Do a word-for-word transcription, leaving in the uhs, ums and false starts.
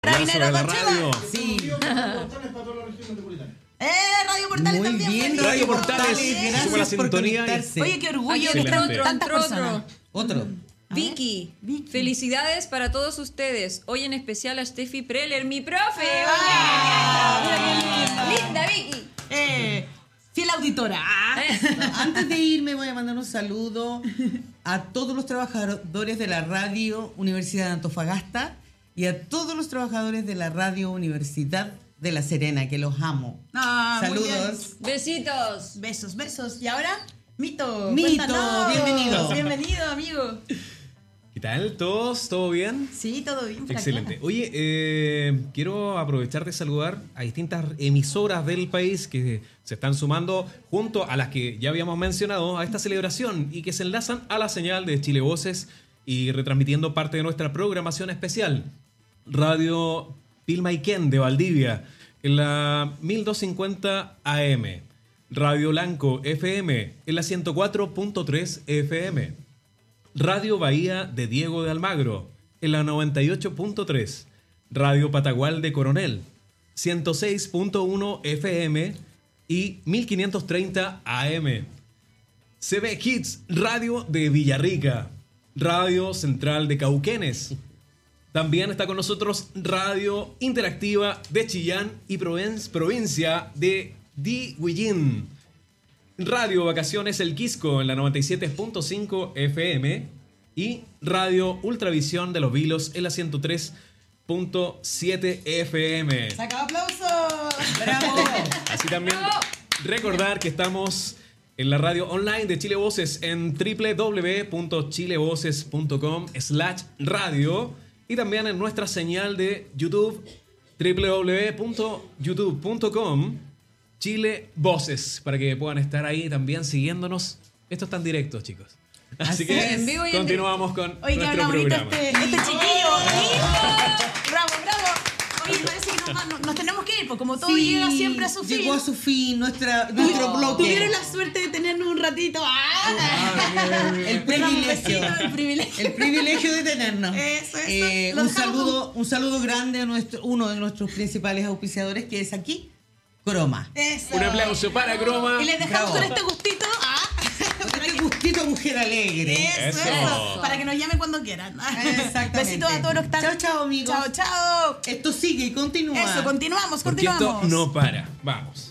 Carabinero la Don radio. Chema. Sí. Eh, Radio Portales Muy también. bien, feliz. Radio Portales. Gracias Sube la por sintonía y- conectarse. Oye, qué orgullo Aquí que entró están otro, tantas entró personas. otro. Otro. A ver. Vicky, Vicky. felicidades para todos ustedes. Hoy en especial a Steffi Preller, mi profe. Ah, Oye, mira qué linda. linda Vicky. Eh, fiel auditora. Ah. Antes de irme voy a mandar un saludo a todos los trabajadores de la Radio Universidad de Antofagasta y a todos los trabajadores de la Radio Universidad de La Serena, que los amo. Ah, muy Saludos. Besitos. Besos, besos. Y ahora, Mito. Mito, cuéntanos. bienvenido. Bienvenido, amigo. ¿Qué tal? ¿Todos? ¿Todo bien? Sí, todo bien. por acá. Excelente. Oye, eh, quiero aprovechar de saludar a distintas emisoras del país que se están sumando junto a las que ya habíamos mencionado a esta celebración y que se enlazan a la señal de Chile Voces y retransmitiendo parte de nuestra programación especial. Radio Pilmaiquén de Valdivia en la mil doscientos cincuenta A M. Radio Blanco F M en la ciento cuatro punto tres F M. Radio Bahía de Diego de Almagro en la noventa y ocho punto tres. Radio Patagual de Coronel ciento seis punto uno F M y mil quinientos treinta A M. C B Hits Radio de Villarrica. Radio Central de Cauquenes. También está con nosotros Radio Interactiva de Chillán y Proven- provincia de Dihuillín. Radio Vacaciones El Quisco en la noventa y siete punto cinco F M y Radio Ultravisión de Los Vilos en la ciento tres punto siete F M. Saca aplausos. ¡Bravo! Así también recordar que estamos en la radio online de Chile Voces en w w w punto chilevoces punto com slash radio y también en nuestra señal de YouTube w w w punto youtube punto com Chile Voces, para que puedan estar ahí también siguiéndonos. Esto está en directo, chicos. Así, Así que es. En vivo y en continuamos con Oye, que nuestro habla bonito programa. este, este chiquillo. Bravo, bravo. Oye, parece que nos, nos- nos tenemos que ir, porque como todo Sí, llega siempre a su fin. Llegó a su fin nuestra, nuestro bloque. Tuvieron la suerte de tenernos un ratito. ¡Ah! El Le damos un privilegio. besito, el privilegio. El privilegio de tenernos. Eso, eso. Eh, Lo un, dejamos saludo, un saludo grande a nuestro, uno de nuestros principales auspiciadores, que es aquí, Croma. Eso. Un aplauso para Croma. Y les dejamos Bravo. con este gustito. Ah. Con este gustito mujer alegre. Eso, Eso. eso. Para que nos llamen cuando quieran. Exactamente. Besitos a todos los que están. Chao, chao, amigos. Chao, chao. Esto sigue y continúa. Eso, continuamos, Porque continuamos. esto no para. Vamos.